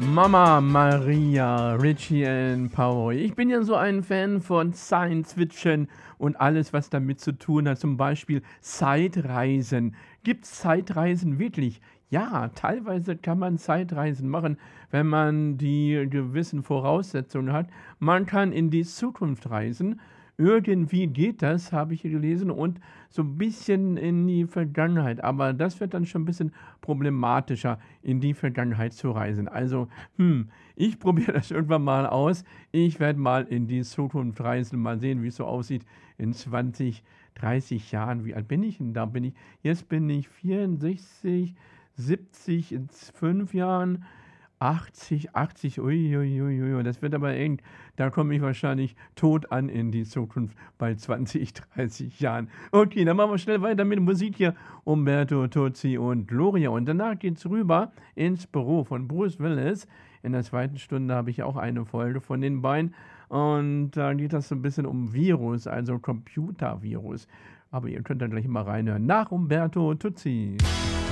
Mama Maria, Richie and Power. Ich bin ja so ein Fan von Science Fiction und alles, was damit zu tun hat. Zum Beispiel Zeitreisen. Gibt es Zeitreisen wirklich? Ja, teilweise kann man Zeitreisen machen, wenn man die gewissen Voraussetzungen hat. Man kann in die Zukunft reisen. Irgendwie geht das, habe ich hier gelesen, und so ein bisschen in die Vergangenheit. Aber das wird dann schon ein bisschen problematischer, in die Vergangenheit zu reisen. Also, ich probiere das irgendwann mal aus. Ich werde mal in die Zukunft reisen, mal sehen, wie es so aussieht in 20, 30 Jahren. Wie alt bin ich denn? Jetzt bin ich 64, 70 in 5 Jahren. 80, uiuiuiui, das wird aber eng. Da komme ich wahrscheinlich tot an in die Zukunft bei 20, 30 Jahren. Okay, dann machen wir schnell weiter mit Musik hier. Umberto Tozzi und Gloria. Und danach geht's rüber ins Büro von Bruce Willis. In der zweiten Stunde habe ich auch eine Folge von den beiden. Und da geht das so ein bisschen um Virus, also Computervirus. Aber ihr könnt dann gleich mal reinhören. Nach Umberto Tozzi.